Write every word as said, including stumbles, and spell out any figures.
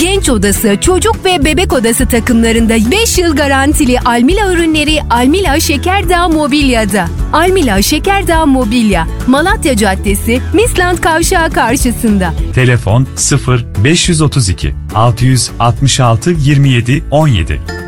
Genç odası, çocuk ve bebek odası takımlarında beş yıl garantili Almila ürünleri Almila Şekerdağ Mobilya'da. Almila Şekerdağ Mobilya, Malatya Caddesi, Misland Kavşağı karşısında. Telefon sıfır beş otuz iki altı altı altı yirmi yedi on yedi.